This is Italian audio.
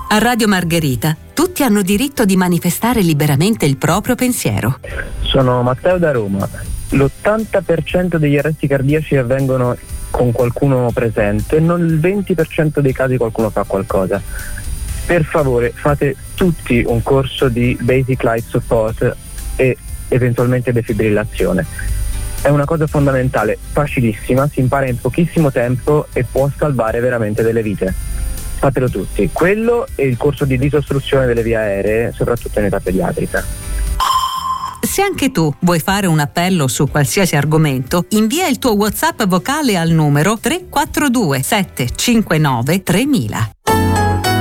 A Radio Margherita tutti hanno diritto di manifestare liberamente il proprio pensiero. Sono Matteo da Roma. L'80% degli arresti cardiaci avvengono con qualcuno presente, non il 20% dei casi qualcuno fa qualcosa. Per favore, fate tutti un corso di Basic Life Support e eventualmente defibrillazione. È una cosa fondamentale, facilissima, si impara in pochissimo tempo e può salvare veramente delle vite. Fatelo tutti, quello e il corso di disostruzione delle vie aeree, soprattutto in età pediatrica. Se anche tu vuoi fare un appello su qualsiasi argomento, invia il tuo WhatsApp vocale al numero 342 759 3000.